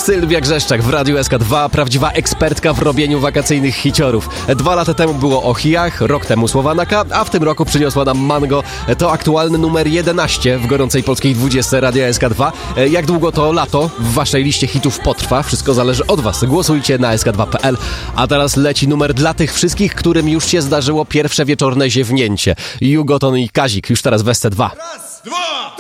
Sylwia Grzeszczak w Radiu SK2, prawdziwa ekspertka w robieniu wakacyjnych hiciorów. 2 lata temu było o Chijach, rok temu Słowanaka, a w tym roku przyniosła nam Mango. To aktualny numer 11 w gorącej polskiej 20 Radia SK2. Jak długo to lato w waszej liście hitów potrwa? Wszystko zależy od was. Głosujcie na sk2.pl. A teraz leci numer dla tych wszystkich, którym już się zdarzyło pierwsze wieczorne ziewnięcie. Jugoton i Kazik już teraz w SC2. Raz, dwa!